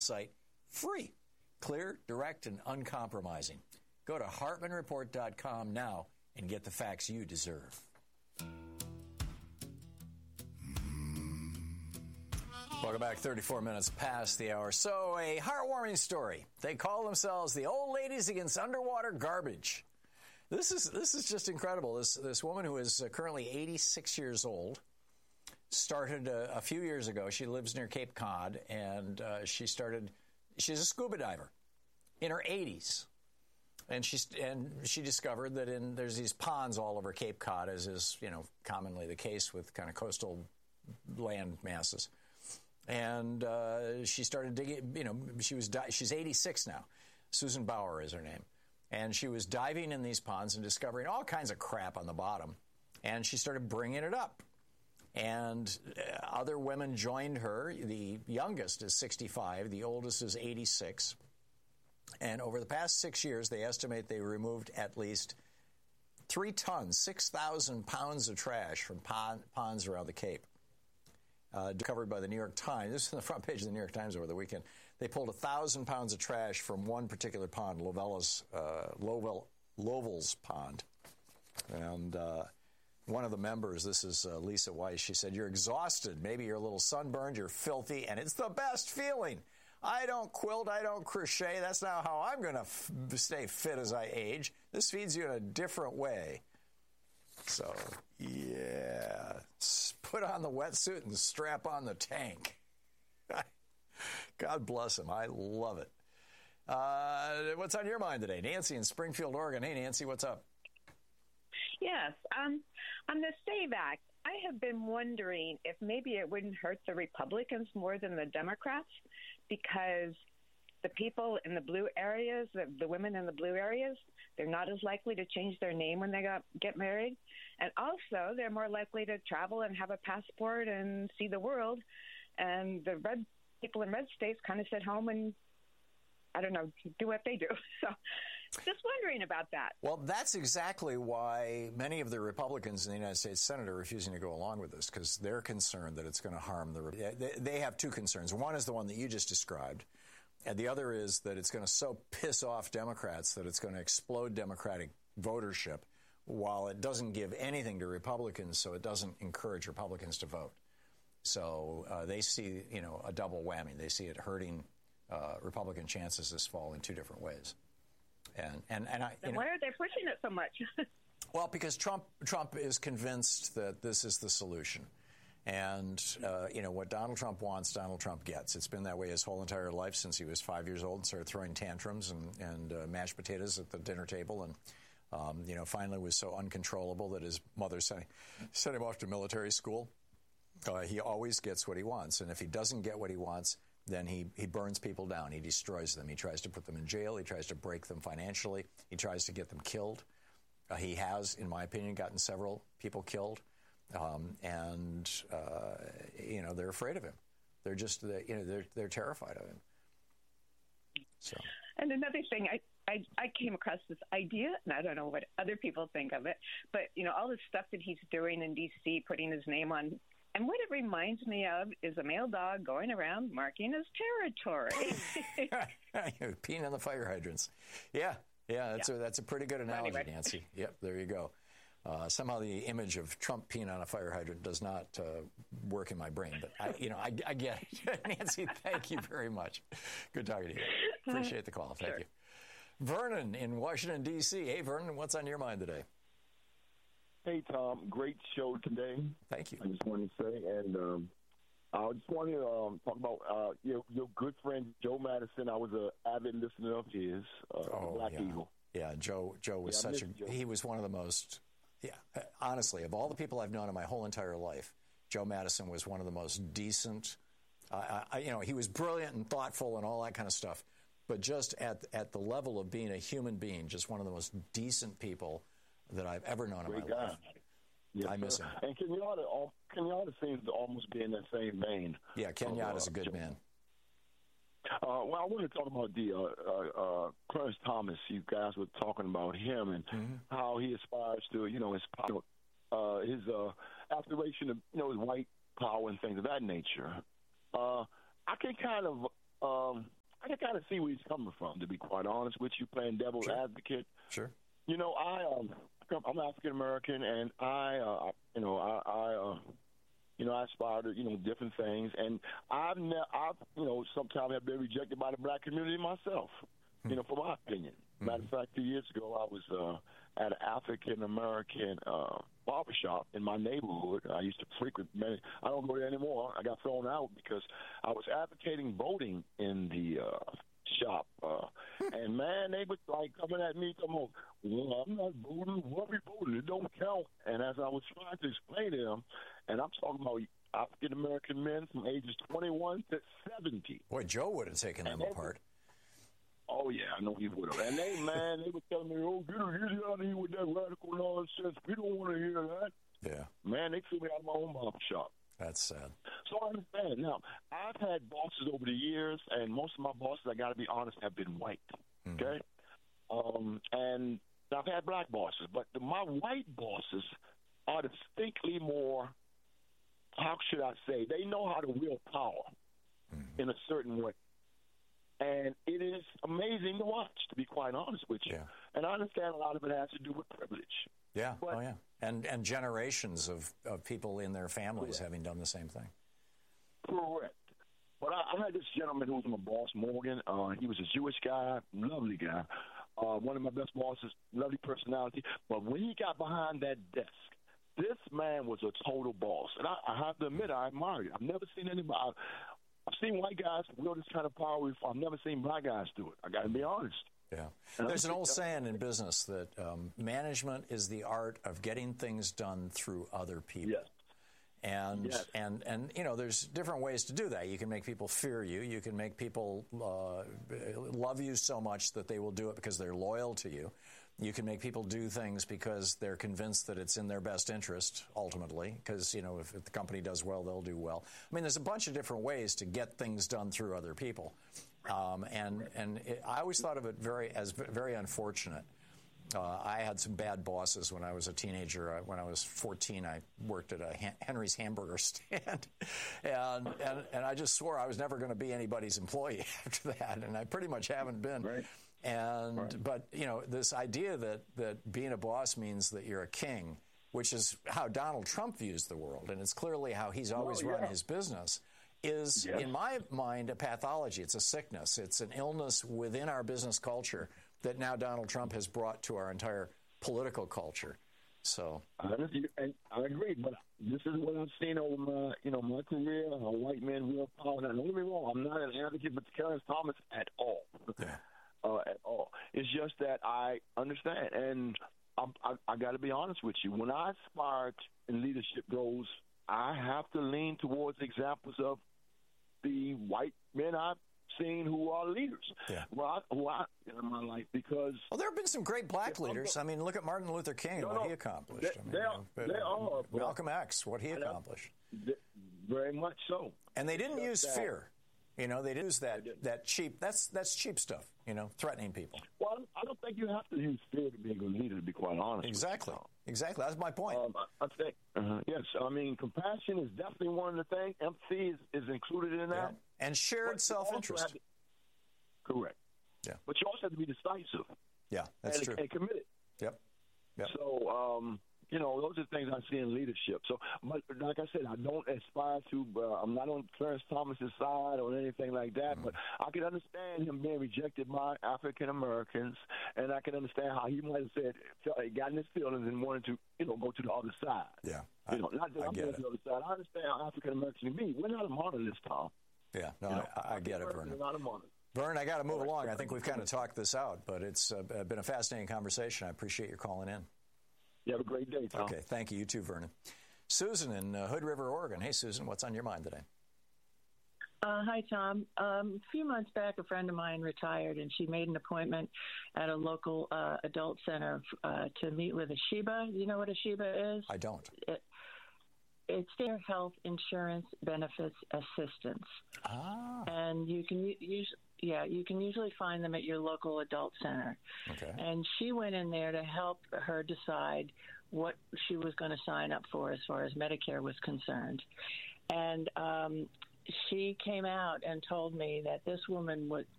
site free, clear, direct, and uncompromising. Go to HartmanReport.com now and get the facts you deserve. Welcome back. 34 minutes past the hour. So, a heartwarming story. They call themselves the Old Ladies Against Underwater Garbage. This is just incredible. This woman who is currently 86 years old started a few years ago. She lives near Cape Cod, and she's a scuba diver in her 80s. And she discovered that there's these ponds all over Cape Cod, as is commonly the case with kind of coastal land masses. And she started digging. She's 86 now. Susan Bauer is her name, and she was diving in these ponds and discovering all kinds of crap on the bottom. And she started bringing it up. And other women joined her. The youngest is 65. The oldest is 86. And over the past 6 years, they estimate they removed at least 3 tons, 6,000 pounds of trash from ponds around the Cape. Covered by the New York Times. This is on the front page of the New York Times over the weekend. They pulled 1,000 pounds of trash from one particular pond, Lovell's Pond. And one of the members, this is Lisa Weiss, she said, "You're exhausted. Maybe you're a little sunburned. You're filthy. And it's the best feeling. I don't quilt. I don't crochet. That's not how I'm going to stay fit as I age. This feeds you in a different way." So, yeah, put on the wetsuit and strap on the tank. God bless him. I love it. What's on your mind today? Nancy in Springfield, Oregon. Hey, Nancy, what's up? Yes. On the SAVE Act, I have been wondering if maybe it wouldn't hurt the Republicans more than the Democrats, because the people in the blue areas, the women in the blue areas, they're not as likely to change their name when they get married. And also, they're more likely to travel and have a passport and see the world. And the red people in red states kind of sit home and, I don't know, do what they do. So just wondering about that. Well, that's exactly why many of the Republicans in the United States Senate are refusing to go along with this, because they're concerned that it's going to harm they have two concerns. One is the one that you just described. And the other is that it's going to so piss off Democrats that it's going to explode Democratic votership, while it doesn't give anything to Republicans, so it doesn't encourage Republicans to vote. So they see, a double whammy. They see it hurting Republican chances this fall in two different ways. And why are they pushing it so much? Well, because Trump is convinced that this is the solution. And, what Donald Trump wants, Donald Trump gets. It's been that way his whole entire life since he was 5 years old and started throwing tantrums and mashed potatoes at the dinner table. And, finally was so uncontrollable that his mother sent him off to military school. He always gets what he wants. And if he doesn't get what he wants, then he burns people down. He destroys them. He tries to put them in jail. He tries to break them financially. He tries to get them killed. He has, in my opinion, gotten several people killed. They're afraid of him. They're just, they're terrified of him. So. And another thing, I came across this idea, and I don't know what other people think of it, but, all the stuff that he's doing in D.C., putting his name on, and what it reminds me of is a male dog going around marking his territory. Peeing on the fire hydrants. Yeah, that's a pretty good analogy, anyway. Nancy. Yep, there you go. Somehow the image of Trump peeing on a fire hydrant does not work in my brain, but I get it. Nancy, thank you very much. Good talking to you. Appreciate the call. Thank you. Vernon in Washington, D.C. Hey, Vernon, what's on your mind today? Hey, Tom. Great show today. Thank you. I just wanted to say, and I just wanted to talk about your good friend Joe Madison. I was an avid listener of his, Black Eagle. Yeah, Joe was he was one of the most. Yeah, honestly, of all the people I've known in my whole entire life, Joe Madison was one of the most decent. He was brilliant and thoughtful and all that kind of stuff, but just at the level of being a human being, just one of the most decent people that I've ever known in my life. Yes, I miss him. And Kenyatta seems to almost be in that same vein. Yeah, Kenyatta's a good man. Well, I want to talk about the Clarence Thomas. You guys were talking about him and how he aspires to, his aspiration of, his white power and things of that nature. I can kind of I can kind of see where he's coming from, to be quite honest with you, playing devil's advocate. Sure. You know, I'm African American, and I aspire to, different things, and I've sometimes have been rejected by the black community myself, for my opinion. Matter of fact, 2 years ago, I was at an African American barbershop in my neighborhood. I used to frequent many. I don't go there anymore. I got thrown out because I was advocating voting in the shop. And, man, they was like coming at me, well, I'm not voting. What we voting? It don't count. And as I was trying to explain to them, and I'm talking about African-American men from ages 21 to 70. Boy, Joe would have taken them apart. Oh, yeah, I know he would have. And they were telling me, get out of here with that radical nonsense. We don't want to hear that. Yeah. Man, they threw me out of my own barber shop. That's sad. So I understand. Now, I've had bosses over the years, and most of my bosses, I got to be honest, have been white. Okay? And I've had black bosses, but my white bosses are distinctly more, how should I say, they know how to wield power in a certain way. And it is amazing to watch, to be quite honest with you. Yeah. And I understand a lot of it has to do with privilege. Yeah, And generations of people in their families having done the same thing. Correct. But I had this gentleman who was my boss, Morgan. He was a Jewish guy, lovely guy. One of my best bosses, lovely personality. But when he got behind that desk, this man was a total boss. And I have to admit, I admire it. I've never seen anybody. I've seen white guys wield this kind of power before. I've never seen black guys do it. I got to be honest. Yeah. There's an old saying in business that management is the art of getting things done through other people. Yes. And there's different ways to do that. You can make people fear you. You can make people love you so much that they will do it because they're loyal to you. You can make people do things because they're convinced that it's in their best interest, ultimately, because, if the company does well, they'll do well. I mean, there's a bunch of different ways to get things done through other people. I always thought of it as very unfortunate. I had some bad bosses when I was a teenager. When I was 14, I worked at a Henry's hamburger stand, and I just swore I was never going to be anybody's employee after that, and I pretty much haven't been. Right. But this idea that being a boss means that you're a king, which is how Donald Trump views the world, and it's clearly how he's always run his business, is, in my mind, a pathology. It's a sickness. It's an illness within our business culture that now Donald Trump has brought to our entire political culture. So I agree, but this is what I've seen over my career. How white men wield power. Now, don't get me wrong. I'm not an advocate for Clarence Thomas at all. Yeah. At all. It's just that I understand, and I got to be honest with you. When I aspire in leadership roles, I have to lean towards examples of the white men I've seen who are leaders. Yeah. Who I in my life, because there have been some great black leaders. I mean, look at Martin Luther King and what he accomplished. They are. Malcolm X, what he accomplished. Very much so. And they didn't use fear. They use that cheap. That's cheap stuff. Threatening people. Well, I don't think you have to use fear to be a good leader, to be quite honest. Exactly. That's my point. I think yes. I mean, compassion is definitely one of the things. Empathy is included in that, and shared self-interest. Correct. Yeah. But you also have to be decisive. Yeah, that's true. And committed. Yep. So, those are things I see in leadership. So, like I said, I don't aspire to, I'm not on Clarence Thomas's side or anything like that, but I can understand him being rejected by African Americans, and I can understand how he might have said, got in his feelings and wanted to, go to the other side. Yeah. Not that I'm going to the other side. I understand how African Americans can be. We're not a monolith, Tom. Yeah. No, I get it, Vernon. We're not a monolith. Vern, I got to move along. I think we've kind of talked this out, but it's been a fascinating conversation. I appreciate your calling in. You have a great day, Tom. Okay, thank you. You too, Vernon. Susan in Hood River, Oregon. Hey, Susan, what's on your mind today? Hi, Tom. A few months back, a friend of mine retired, and she made an appointment at a local adult center to meet with a SHIBA. You know what a SHIBA is? I don't. It's their health insurance benefits assistance. Ah. And you can usually find them at your local adult center. Okay. And she went in there to help her decide what she was going to sign up for as far as Medicare was concerned. And she came out and told me that this woman